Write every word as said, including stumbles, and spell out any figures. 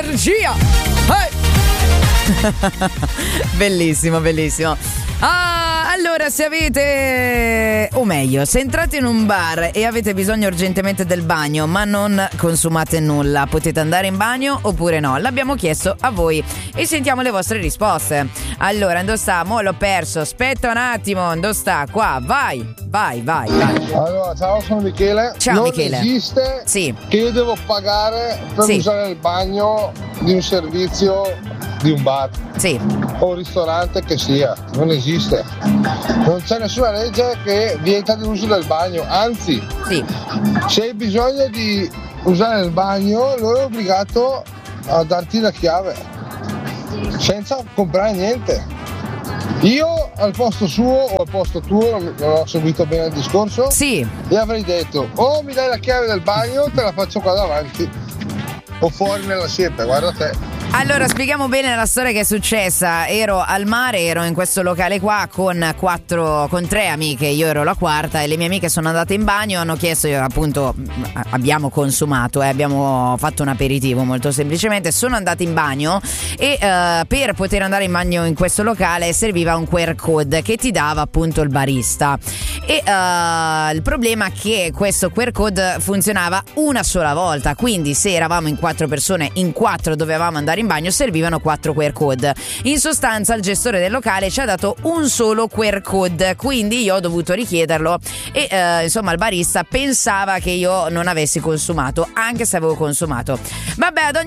energia. Hey! Bellissimo, bellissimo. Ah, allora, se avete, o meglio, se entrate in un bar e avete bisogno urgentemente del bagno, ma non consumate nulla, potete andare in bagno oppure no? L'abbiamo chiesto a voi e sentiamo le vostre risposte. Allora, dove sta? Mo' l'ho perso. Aspetta un attimo, dove sta? Qua, vai, vai, vai, vai. Allora, ciao, sono Michele. Ciao, non Michele. Non esiste sì. che io devo pagare per sì. usare il bagno di un servizio di un bar sì. o un ristorante che sia. Non esiste. Non c'è nessuna legge che vieta l'uso del bagno, anzi, sì. se hai bisogno di usare il bagno, lui è obbligato a darti la chiave senza comprare niente. Io al posto suo o al posto tuo, non ho seguito bene il discorso, sì. e avrei detto: o mi dai la chiave del bagno, te la faccio qua davanti, o fuori nella siepe, guarda te. Allora, spieghiamo bene la storia che è successa. Ero al mare, ero in questo locale qua con quattro, con tre amiche, io ero la quarta e le mie amiche sono andate in bagno, hanno chiesto, io appunto abbiamo consumato e eh, abbiamo fatto un aperitivo molto semplicemente, sono andate in bagno e uh, per poter andare in bagno in questo locale serviva un Q R code che ti dava appunto il barista e uh, il problema è che questo Q R code funzionava una sola volta, quindi se eravamo in quattro persone, in quattro dovevamo andare in bagno, servivano quattro Q R code. In sostanza il gestore del locale ci ha dato un solo Q R code, quindi io ho dovuto richiederlo e eh, insomma il barista pensava che io non avessi consumato, anche se avevo consumato. Vabbè, ad ogni